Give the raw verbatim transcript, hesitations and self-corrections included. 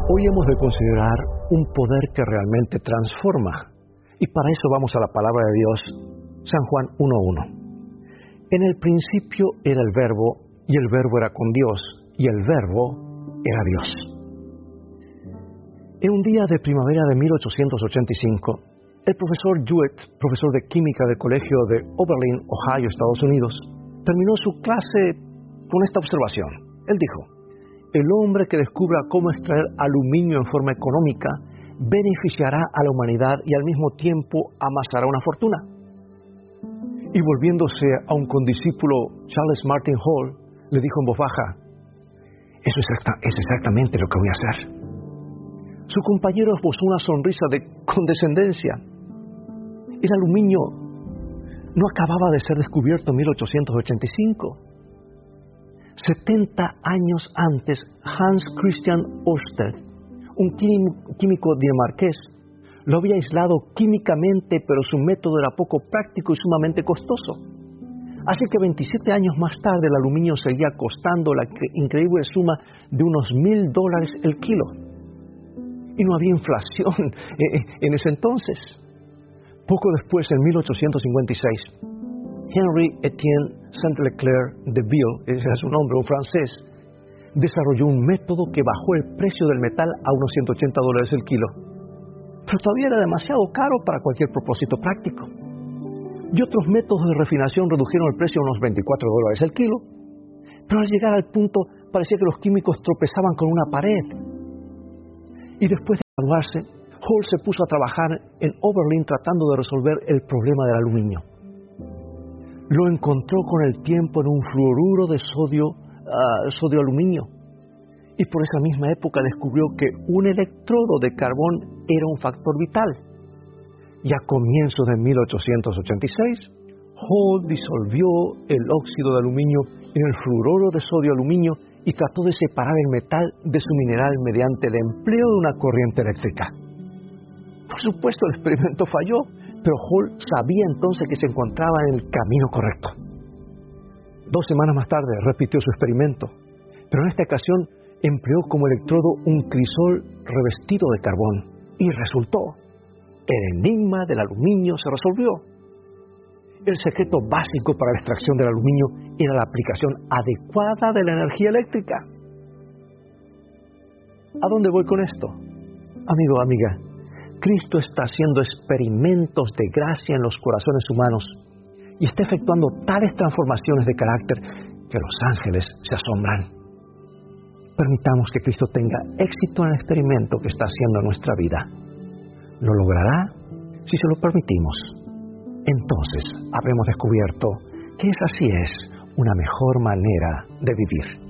Hoy hemos de considerar un poder que realmente transforma. Y para eso vamos a la palabra de Dios, San Juan uno uno. En el principio era el Verbo, y el Verbo era con Dios, y el Verbo era Dios. En un día de primavera de mil ochocientos ochenta y cinco, el profesor Jewett, profesor de química del colegio de Oberlin, Ohio, Estados Unidos, terminó su clase con esta observación. Él dijo: el hombre que descubra cómo extraer aluminio en forma económica beneficiará a la humanidad y al mismo tiempo amasará una fortuna. Y volviéndose a un condiscípulo, Charles Martin Hall, le dijo en voz baja: eso es, exacta, es exactamente lo que voy a hacer. Su compañero esbozó una sonrisa de condescendencia. El aluminio no acababa de ser descubierto en mil ochocientos ochenta y cinco. setenta años antes, Hans Christian Ørsted, un químico dinamarqués, lo había aislado químicamente, pero su método era poco práctico y sumamente costoso. Así que veintisiete años más tarde el aluminio seguía costando la increíble suma de unos mil dólares el kilo. Y no había inflación en ese entonces. Poco después, en mil ochocientos cincuenta y seis, Henri Etienne Saint-Leclerc de Ville, ese era su nombre, un francés, desarrolló un método que bajó el precio del metal a unos ciento ochenta dólares el kilo. Pero todavía era demasiado caro para cualquier propósito práctico. Y otros métodos de refinación redujeron el precio a unos veinticuatro dólares el kilo. Pero al llegar al punto, parecía que los químicos tropezaban con una pared. Y después de graduarse, Hall se puso a trabajar en Oberlin tratando de resolver el problema del aluminio. Lo encontró con el tiempo en un fluoruro de sodio, uh, sodio aluminio. Y por esa misma época descubrió que un electrodo de carbón era un factor vital. Y a comienzos de mil ochocientos ochenta y seis, Hall disolvió el óxido de aluminio en el fluoruro de sodio aluminio y trató de separar el metal de su mineral mediante el empleo de una corriente eléctrica. Por supuesto, el experimento falló, pero Hall sabía entonces que se encontraba en el camino correcto. Dos semanas más tarde repitió su experimento, pero en esta ocasión empleó como electrodo un crisol revestido de carbón y resultó. El enigma del aluminio se resolvió. El secreto básico para la extracción del aluminio era la aplicación adecuada de la energía eléctrica. ¿A dónde voy con esto? Amigo o amiga, Cristo está haciendo experimentos de gracia en los corazones humanos y está efectuando tales transformaciones de carácter que los ángeles se asombran. Permitamos que Cristo tenga éxito en el experimento que está haciendo en nuestra vida. Lo logrará si se lo permitimos. Entonces habremos descubierto que esa sí es una mejor manera de vivir.